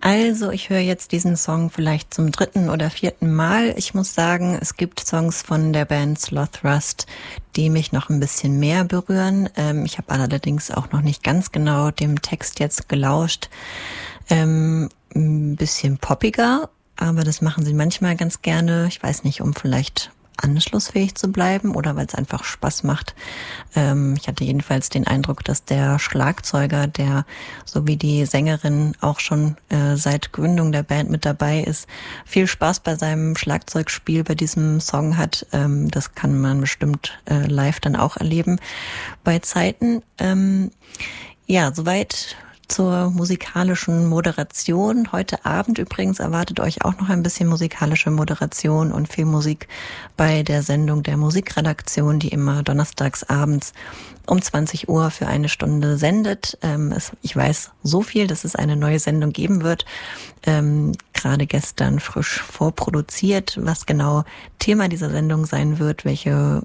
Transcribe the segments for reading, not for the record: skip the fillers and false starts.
Also, ich höre jetzt diesen Song vielleicht zum 3. oder 4. Mal. Ich muss sagen, es gibt Songs von der Band Sloth Rust, die mich noch ein bisschen mehr berühren. Ich habe allerdings auch noch nicht ganz genau dem Text jetzt gelauscht. Ein bisschen poppiger, aber das machen sie manchmal ganz gerne. Ich weiß nicht, um vielleicht anschlussfähig zu bleiben oder weil es einfach Spaß macht. Ich hatte jedenfalls den Eindruck, dass der Schlagzeuger, der so wie die Sängerin auch schon seit Gründung der Band mit dabei ist, viel Spaß bei seinem Schlagzeugspiel bei diesem Song hat. Das kann man bestimmt live dann auch erleben bei Zeiten. Ja, soweit zur musikalischen Moderation. Heute Abend übrigens erwartet euch auch noch ein bisschen musikalische Moderation und viel Musik bei der Sendung der Musikredaktion, die immer donnerstags abends um 20 Uhr für eine Stunde sendet. Ich weiß so viel, dass es eine neue Sendung geben wird. Gerade gestern frisch vorproduziert, was genau Thema dieser Sendung sein wird, welche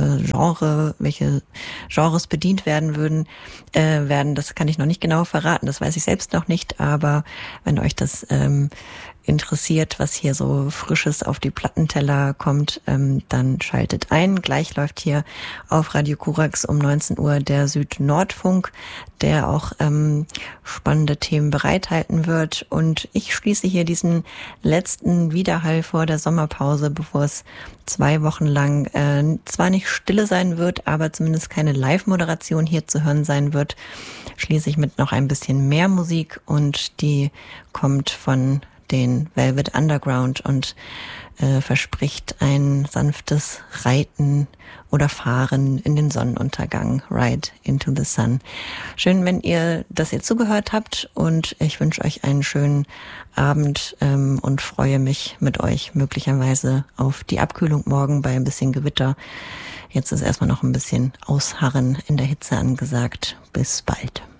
Genres bedient werden, das kann ich noch nicht genau verraten, das weiß ich selbst noch nicht, aber wenn euch das interessiert, was hier so Frisches auf die Plattenteller kommt, dann schaltet ein. Gleich läuft hier auf Radio Korax um 19 Uhr der Süd-Nord-Funk, der auch spannende Themen bereithalten wird. Und ich schließe hier diesen letzten Widerhall vor der Sommerpause, bevor es 2 Wochen lang zwar nicht Stille sein wird, aber zumindest keine Live-Moderation hier zu hören sein wird, schließe ich mit noch ein bisschen mehr Musik und die kommt von den Velvet Underground und verspricht ein sanftes Reiten oder Fahren in den Sonnenuntergang. Ride into the Sun. Schön, wenn ihr zugehört habt und ich wünsche euch einen schönen Abend und freue mich mit euch möglicherweise auf die Abkühlung morgen bei ein bisschen Gewitter. Jetzt ist erstmal noch ein bisschen Ausharren in der Hitze angesagt. Bis bald.